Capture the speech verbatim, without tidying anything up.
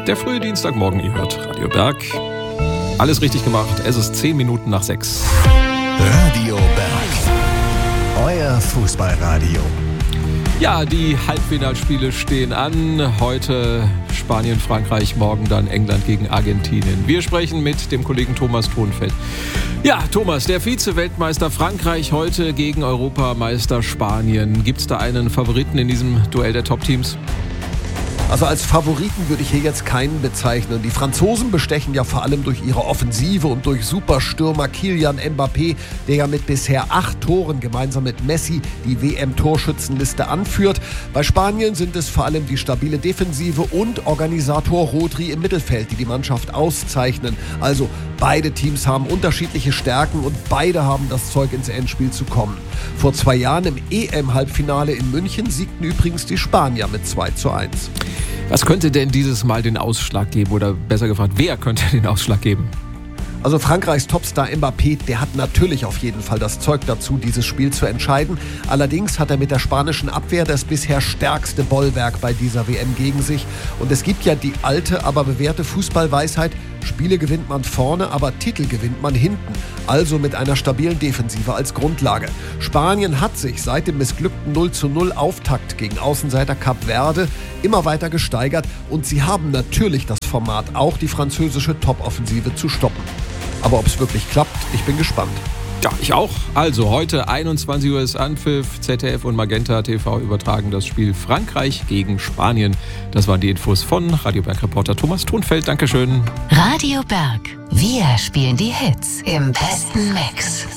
Der frühe Dienstagmorgen, ihr hört Radio Berg. Alles richtig gemacht, es ist zehn Minuten nach sechs. Radio Berg, euer Fußballradio. Ja, die Halbfinalspiele stehen an. Heute Spanien, Frankreich, morgen dann England gegen Argentinien. Wir sprechen mit dem Kollegen Thomas Thonfeld. Ja, Thomas, der Vize-Weltmeister Frankreich heute gegen Europameister Spanien. Gibt es da einen Favoriten in diesem Duell der Top-Teams? Also als Favoriten würde ich hier jetzt keinen bezeichnen. Die Franzosen bestechen ja vor allem durch ihre Offensive und durch Superstürmer Kylian Mbappé, der ja mit bisher acht Toren gemeinsam mit Messi die W M-Torschützenliste anführt. Bei Spanien sind es vor allem die stabile Defensive und Organisator Rodri im Mittelfeld, die die Mannschaft auszeichnen. Also beide Teams haben unterschiedliche Stärken und beide haben das Zeug, ins Endspiel zu kommen. Vor zwei Jahren im E M-Halbfinale in München siegten übrigens die Spanier mit zwei zu eins. Was könnte denn dieses Mal den Ausschlag geben? Oder besser gefragt, wer könnte den Ausschlag geben? Also Frankreichs Topstar Mbappé, der hat natürlich auf jeden Fall das Zeug dazu, dieses Spiel zu entscheiden. Allerdings hat er mit der spanischen Abwehr das bisher stärkste Bollwerk bei dieser W M gegen sich. Und es gibt ja die alte, aber bewährte Fußballweisheit: Spiele gewinnt man vorne, aber Titel gewinnt man hinten. Also mit einer stabilen Defensive als Grundlage. Spanien hat sich seit dem missglückten null zu null Auftakt gegen Außenseiter Kap Verde immer weiter gesteigert. Und sie haben natürlich das Format, auch die französische Top-Offensive zu stoppen. Aber ob es wirklich klappt, ich bin gespannt. Ja, ich auch. Also heute einundzwanzig Uhr ist Anpfiff. Z D F und Magenta T V übertragen das Spiel Frankreich gegen Spanien. Das waren die Infos von Radio Berg-Reporter Thomas Thonfeld. Dankeschön. Radio Berg. Wir spielen die Hits im besten Mix.